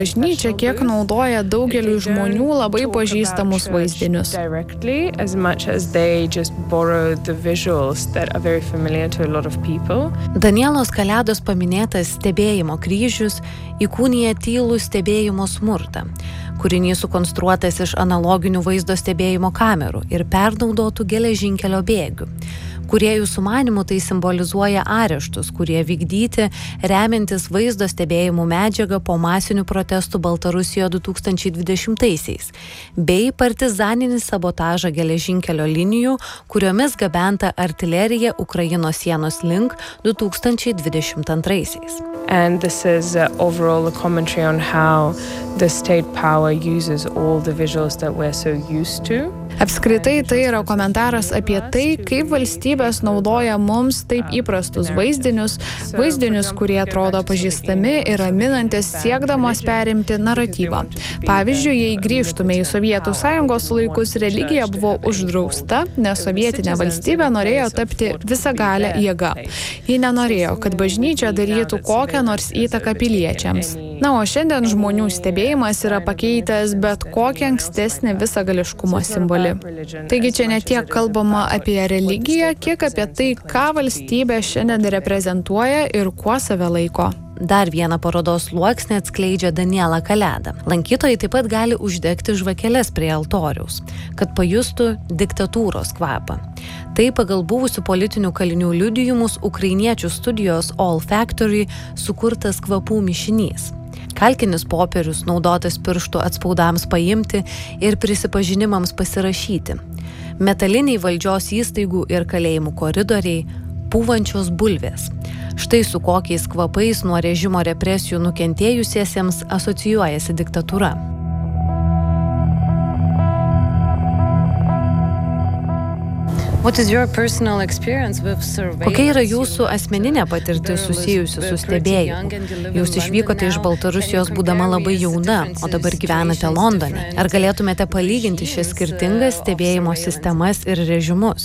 Bažnyčia kiek naudoja daugeliu žmonių labai pažįstamus vaizdinius. Danielos Kaledos paminėtas stebėjimo kryžius įkūnija tylų stebėjimo smurtą. Kūrinys sukonstruotas iš analoginių vaizdo stebėjimo kamerų ir pernaudotų geležinkelio bėgių. Kūrėjų sumanymų tai simbolizuoja areštus, kurie vykdyti remiantis vaizdo stebėjimų medžiagą po masinių protestų Baltarusijoje 2020-aisiais, bei partizaninį sabotažą geležinkelio linijų, kuriomis gabenta artilerija Ukrainos sienos link 2022-aisiais. And this is overall a commentary on how the state power uses all the visuals that we're so used to. Apskritai tai yra komentaras apie tai, kaip valstybės naudoja mums taip įprastus vaizdinius, kurie atrodo pažįstami ir raminantis siekdamos perimti naratyvą. Pavyzdžiui, jei grįžtume į Sovietų Sąjungos laikus, religija buvo uždrausta, nes sovietinė valstybė norėjo tapti visagalę jėgą. Ji nenorėjo, kad bažnyčia darytų kokią nors įtaką piliečiams. Na, o šiandien žmonių stebėjimas yra pakeitęs bet kokį ankstesnį visagališkumo simbolį. Taigi čia ne tiek kalbama apie religiją, kiek apie tai, ką valstybė šiandien reprezentuoja ir kuo save laiko. Dar vieną parodos sluoksnį atskleidžia Daniela Kaleda. Lankytojai taip pat gali uždegti žvakeles prie altoriaus, kad pajustų diktatūros kvapą. Tai pagal buvusių politinių kalinių liudijimus ukrainiečių studijos All Factory sukurtas kvapų mišinys. Kalkinis popierius naudotas pirštų atspaudams paimti ir prisipažinimams pasirašyti. Metaliniai valdžios įstaigų ir kalėjimų koridoriai, pūvančios bulvės. Štai su kokiais kvapais nuo režimo represijų nukentėjusiesiems asocijuojasi diktatūra. Kokia yra jūsų asmeninė patirtis susijusi su stebėjimu? Jūs išvykote iš Baltarusijos būdama labai jauna, o dabar gyvenate Londone. Ar galėtumėte palyginti šias skirtingas stebėjimo sistemas ir režimus?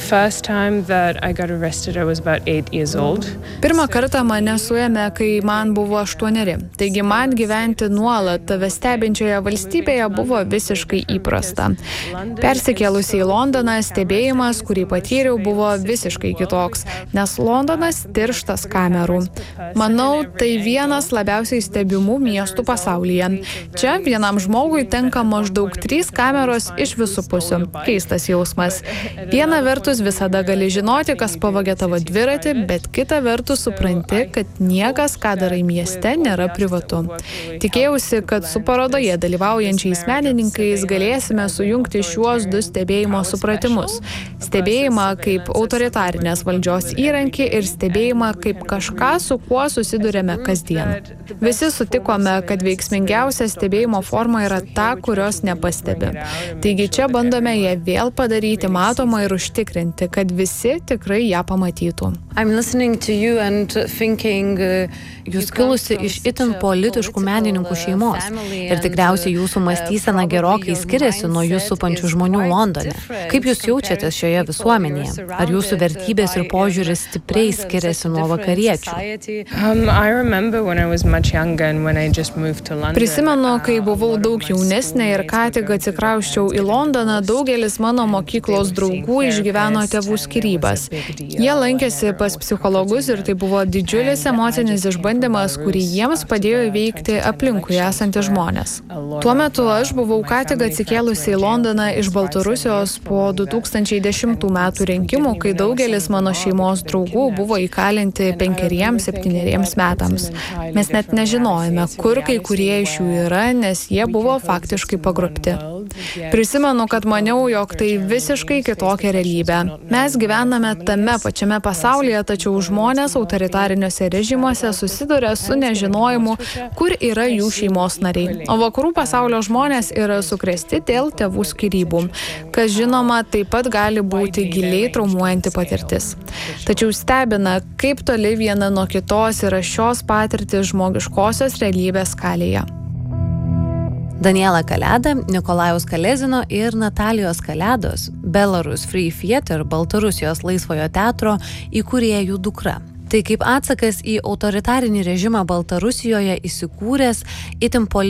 Pirmą kartą mane suėmė, kai man buvo 8. Taigi man gyventi nuolat tave stebinčioje valstybėje buvo visiškai įprasta. Persikėlusi į Londoną, stebėjimas, kurį patyriau, buvo visiškai kitoks, nes Londonas tirštas kamerų. Manau, tai vienas labiausiai stebimų miestų pasaulyje. Čia vienam žmogui tenka maždaug 3 kameros iš visų pusių. Keistas jausmas. Viena vertus visada gali žinoti, kas pavogė tavo dviratį, bet kita vertus supranti, kad niekas, ką darai mieste, nėra privatu. Tikėjausi, kad su parodoje dalyvaujančiais menininkais galėsime sujungti šiuos 2 stebėjimo supratimus. Stebėjimą kaip autoritarinės valdžios įrankį ir stebėjimą kaip kažką, su kuo susidurėme kasdien. Visi sutikome, kad veiksmingiausia stebėjimo forma yra ta, kurios nepastebi. Taigi čia bandome ją vėl padaryti matomą ir užtikrinti, kad visi tikrai ją pamatytų. Jūs kilusi iš itin politiškų menininkų šeimos ir tikriausiai jūsų mąstysena gerokai skiriasi nuo jūsų supančių žmonių Londone. Kaip jūs jaučiatės šioje visuomenėje? Ar jūsų vertybės ir požiūris stipriai skiriasi nuo vakariečių? Prisimenu, kai buvau daug jaunesnė ir ką tik atsikrausčiau į Londoną, daugelis mano mokyklos draugų išgyveno tėvų skyrybas. Jie lankėsi pas psichologus ir tai buvo didžiulis emocinis išbandymas, kurį jiems padėjo įveikti aplinkui esantys žmonės. Tuo metu aš buvau ką tik atsikėlusi į Londoną iš Baltarusijos po 2010 metų rinkimų, kai daugelis mano šeimos draugų buvo įkalinti 5-7 metams. Mes net nežinojome, kur kai kurie iš jų yra, nes jie buvo faktiškai pagrobti. Prisimenu, kad maniau, jog tai visiškai kitokia realybė. Mes gyvename tame pačiame pasaulyje, tačiau žmonės autoritariniuose režimuose susiduria su nežinojimu, kur yra jų šeimos nariai. O vakarų pasaulio žmonės yra sukrėsti dėl tėvų skyrybų, kas žinoma taip pat gali būti giliai traumuojanti patirtis. Tačiau stebina, kaip toli viena nuo kitos yra šios patirtis žmogiškosios realybės skalėje. Daniela Kaleda, Nikolajaus Kalezino ir Natalijos Kaledos, Belarus Free Theater, Baltarusijos laisvojo teatro įkūrėjų dukra. Tai kaip atsakas į autoritarinį režimą Baltarusijoje įsikūręs itin